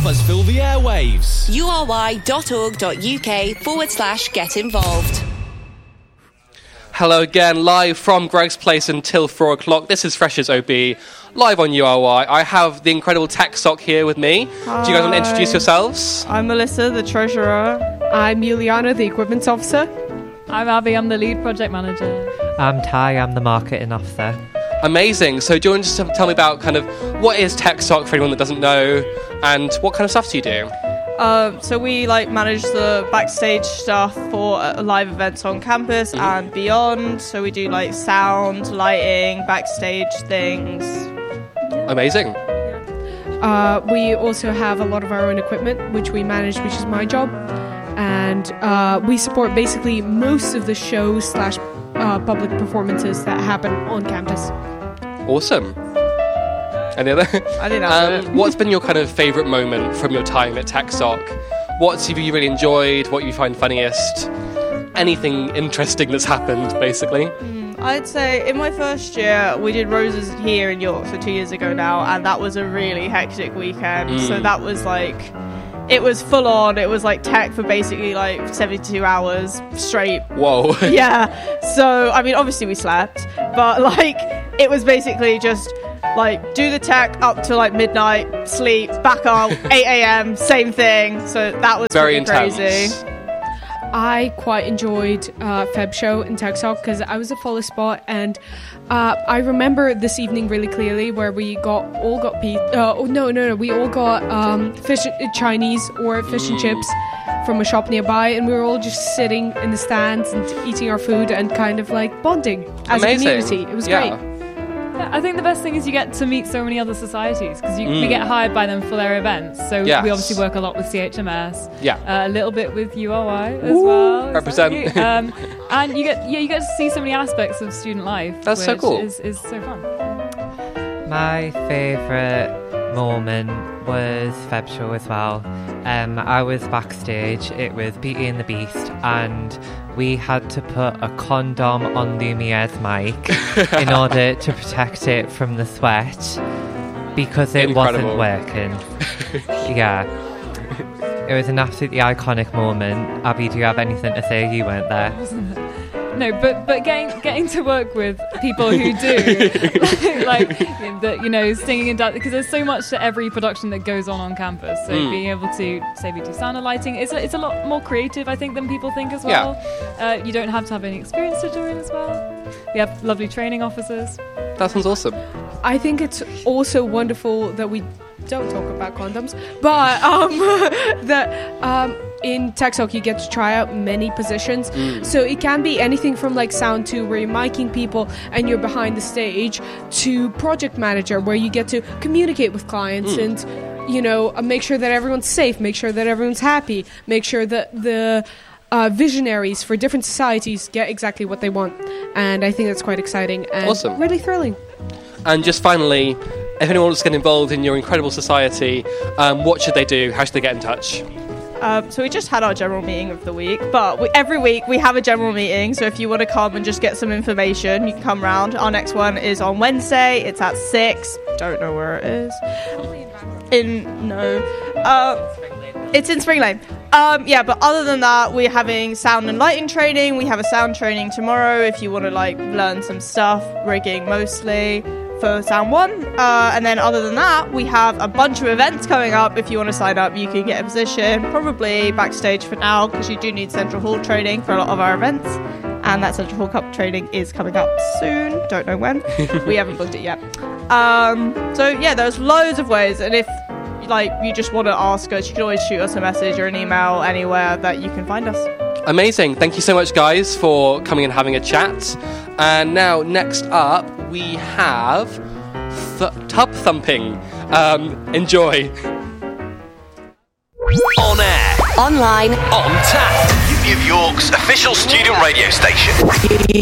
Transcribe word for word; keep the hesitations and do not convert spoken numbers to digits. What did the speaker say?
Help us fill the airwaves. ury.org.uk forward slash get involved. Hello again, live from Greg's Place until four o'clock. This is Fresh as O B, live on U R Y. I have the incredible Tech Sock here with me. Hi. Do you guys want to introduce yourselves? I'm Melissa, the treasurer. I'm Juliana, the equipment officer. I'm Abby, I'm the lead project manager. I'm Ty, I'm the marketing officer. Amazing. So do you want to just tell me about kind of what is Tech Sock for anyone that doesn't know, and what kind of stuff do you do? Uh, so we like manage the backstage stuff for uh, live events on campus mm-hmm. and beyond. So we do like sound, lighting, backstage things. Amazing. Uh, we also have a lot of our own equipment, which we manage, which is my job. And uh, we support basically most of the shows slash uh, public performances that happen on campus. Awesome. Any other? I think that's um, What's been your kind of favourite moment from your time at Tech Sock? What have you really enjoyed? What you find funniest? Anything interesting that's happened, basically? Mm, I'd say in my first year, we did Roses here in York, so two years ago now, and that was a really hectic weekend. Mm. So that was like, it was full on. It was like tech for basically like seventy-two hours straight. Whoa. Yeah. So, I mean, obviously we slept, but like, it was basically just like do the tech up to like midnight, sleep, back up, eight a.m, same thing. So that was very intense. Crazy. I quite enjoyed uh, Feb Show in Tech Sock because I was a follow spot, and uh, I remember this evening really clearly where we got all got pe- uh, oh no no no we all got um, fish uh, Chinese or fish and chips from a shop nearby, and we were all just sitting in the stands and eating our food and kind of like bonding as Amazing. a community. It was yeah. great. Yeah, I think the best thing is you get to meet so many other societies because mm. we get hired by them for their events. So yes. we obviously work a lot with C H M S, yeah, uh, a little bit with U R Y as Ooh, well. Represent. um, and you get yeah you get to see so many aspects of student life. That's which so cool. Is, is so fun. My favourite moment was Feb Show as well. Um, I was backstage. It was Beauty and the Beast, and we had to put a condom on Lumiere's mic in order to protect it from the sweat because it Incredible. wasn't working. Yeah. It was an absolutely iconic moment. Abby, do you have anything to say? You weren't there. No, but but getting getting to work with people who do, like, the, you know, singing and dancing, because there's so much to every production that goes on on campus. So mm. being able to, say, we do sound and lighting, it's a, it's a lot more creative, I think, than people think as well. Yeah. Uh, you don't have to have any experience to do it as well. We have lovely training officers. That sounds awesome. I think it's also wonderful that we don't talk about condoms, but um, that um, in Tech Sock you get to try out many positions. Mm. So it can be anything from like sound to where you're miking people and you're behind the stage to project manager where you get to communicate with clients mm. and, you know, make sure that everyone's safe, make sure that everyone's happy, make sure that the uh, visionaries for different societies get exactly what they want. And I think that's quite exciting and awesome. Really thrilling. And just finally, if anyone wants to get involved in your incredible society, um, what should they do? How should they get in touch? Um, so we just had our general meeting of the week, but we, every week we have a general meeting. So if you want to come and just get some information, you can come round. Our next one is on Wednesday. It's at six. Don't know where it is. In no, uh, it's in Spring Lane. Um, yeah, but other than that, we're having sound and lighting training. We have a sound training tomorrow if you want to like learn some stuff, rigging mostly. For Sound One, uh, and then other than that, we have a bunch of events coming up. If you want to sign up, you can get a position, probably backstage for now, because you do need Central Hall training for a lot of our events, and that Central Hall Cup training is coming up soon. Don't know when. We haven't booked it yet. Um, so yeah, there's loads of ways, and if like you just want to ask us, you can always shoot us a message or an email anywhere that you can find us. Amazing. Thank you so much, guys, for coming and having a chat. And now, next up, we have th- Tub Thumping. Um, enjoy. On air. Online. On tap. New York's official student radio station.